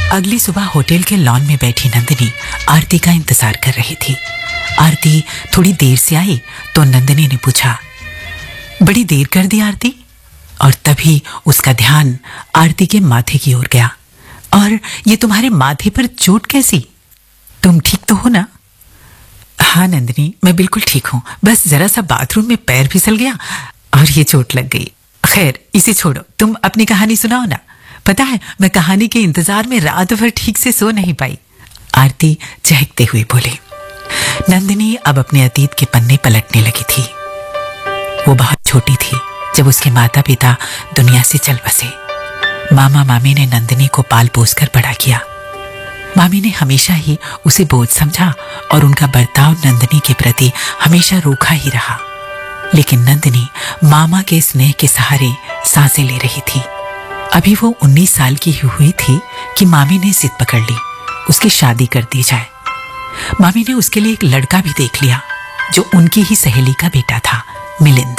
अगली सुबह होटल के लॉन में बैठी नंदिनी आरती का इंतजार कर रही थी। आरती थोड़ी देर से आई तो नंदिनी ने पूछा, बड़ी देर कर दी आरती? और तभी उसका ध्यान आरती के माथे की ओर गया। और ये तुम्हारे माथे पर चोट कैसी? तुम ठीक तो हो ना? हाँ नंदिनी, मैं बिल्कुल ठीक हूं, बस जरा सा बाथरूम में पैर फिसल गया और ये चोट लग गई। खैर इसे छोड़ो, तुम अपनी कहानी सुनाओ ना। पता है, मैं कहानी के इंतजार में रात भर ठीक से सो नहीं पाई। आरती चहकते हुए बोली। नंदिनी अब अपने अतीत के पन्ने पलटने लगी थी। वो बहुत छोटी थी जब उसके माता पिता दुनिया से चल बसे। मामा मामी ने नंदिनी को पाल पोस कर बड़ा किया। मामी ने हमेशा ही उसे बोझ समझा और उनका बर्ताव नंदिनी के प्रति हमेशा रूखा ही रहा। लेकिन नंदिनी मामा के स्नेह के सहारे सांसें ले रही थी। अभी वो 19 साल की हुई थी कि मामी ने जिद पकड़ ली, उसकी शादी कर दी जाए। मामी ने उसके लिए एक लड़का भी देख लिया जो उनकी ही सहेली का बेटा था, मिलिंद।